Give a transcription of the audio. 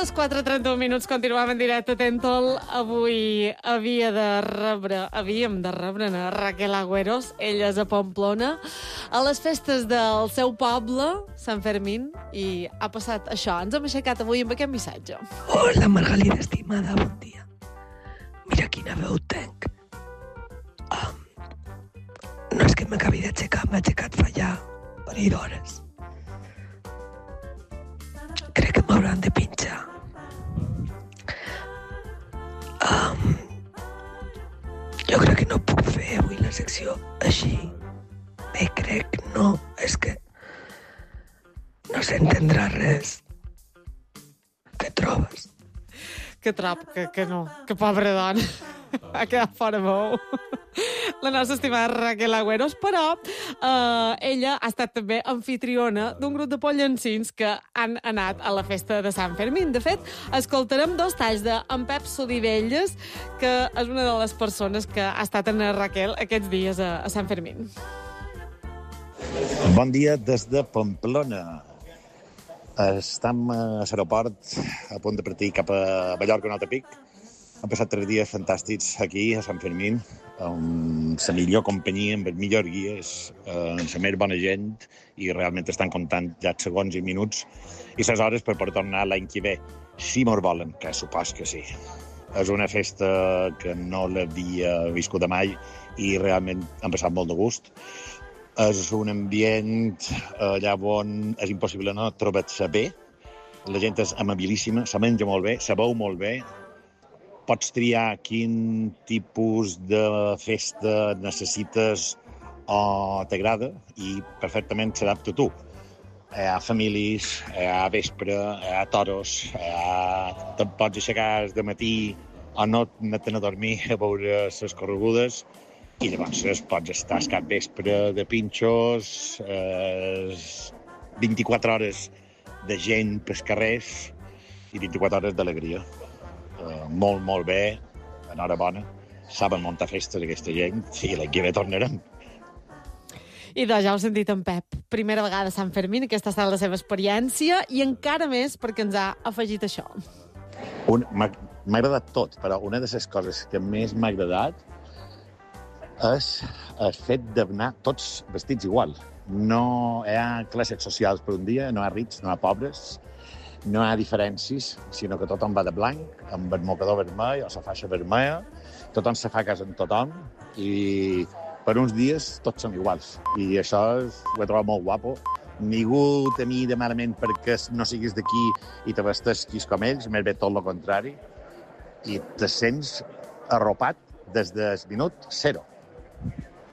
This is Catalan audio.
les 4:31 minuts, continuem en directe a Tentol. Avui havíem de rebre a Raquel Agüeros, ella és a Pamplona, a les festes del seu poble, Sant Fermín, i ha passat això. Ens hem aixecat avui amb aquest missatge. Hola, Margalida, estimada, bon dia. Mira quina veu tenc. No és que m'acabi d'aixecar, m'he aixecat fa ja un parell d'hores. Crec que m'hauran de pinxar. Jo crec que no puc fer avui la secció així. És que no s'entendrà res. Què trobes? Que trob, que no, que pobra dona. Ha quedat fora veu. La nostra estimada Raquel Agüeros, però ella ha estat també anfitriona d'un grup de pollancins que han anat a la festa de Sant Fermín. De fet, escoltarem dos talls d'en Pep Solivelles, que és una de les persones que ha estat amb Raquel aquests dies a Sant Fermín. Bon dia des de Pamplona. Estem a l'aeroport, a punt de partir cap a Mallorca, un altre pic. Han passat 3 dies fantàstics aquí, a Sant Fermín, amb la millor companyia, amb els millors guies, amb la més bona gent, i realment estan comptant ja segons i minuts i les hores per tornar l'any que ve, si mos volen, que supos que sí. És una festa que no l'havia viscut mai i realment han passat molt de gust. És un ambient allà on és impossible no trobar-se bé. La gent és amabilíssima, se menja molt bé, se veu molt bé. Pots triar quin tipus de festa necessites o t'agrada i perfectament s'adapta a tu. Hi ha famílies, hi ha vespre, hi ha toros, te'n pots aixecar de matí o no anar a dormir a veure les corregudes i llavors pots estar al cap vespre de pinxos, 24 hores de gent pels carrers i 24 hores d'alegria. Molt, molt bé, enhorabona. Saben muntar festes aquesta gent i l'any que ve tornarem. I doncs ja heu sentit en Pep. Primera vegada a Sant Fermín, aquesta ha estat la seva experiència i encara més perquè ens ha afegit això. M'ha agradat tot, però una de les coses que més m'ha agradat és el fet d'anar tots vestits igual. No hi ha classes socials per un dia, no hi ha rics, no hi ha pobres, no hi ha diferències, sinó que tothom va de blanc, amb el mocador vermell o la faixa vermella, tothom se fa casa amb tothom i per uns dies tots som iguals. I això ho he trobat molt guapo. Ningú te mira malament perquè no siguis d'aquí i te vesteixis com ells, més bé tot el contrari, i te sents arropat des del minut 0.